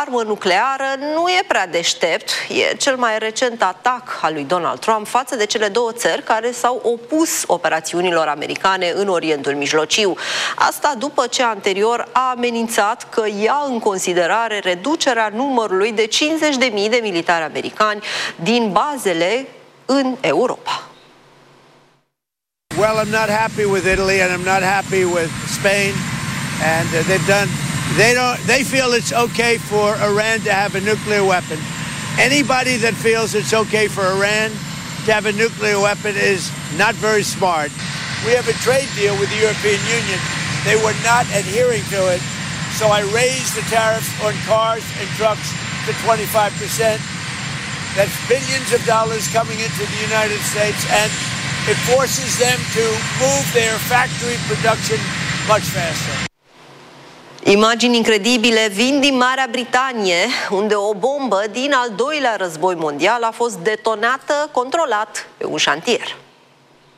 armă nucleară nu e prea deștept. E cel mai recent atac al lui Donald Trump față de cele două țări care s-au opus operațiunilor americane în Orientul Mijlociu. Asta după ce anterior a amenințat că ia în considerare reducerea numărului de 50.000 de militari americani din bazele în Europa. Well, I'm not happy with Italy and I'm not happy with Spain, and they feel it's okay for Iran to have a nuclear weapon. Anybody that feels it's okay for Iran to have a nuclear weapon is not very smart. We have a trade deal with the European Union. They were not adhering to it, so I raised the tariffs on cars and trucks to 25%. That's billions of dollars coming into the United States, and it forces them to move their factory production much faster. Imagini incredibile vin din Marea Britanie, unde o bombă din al doilea război mondial a fost detonată controlat pe un șantier.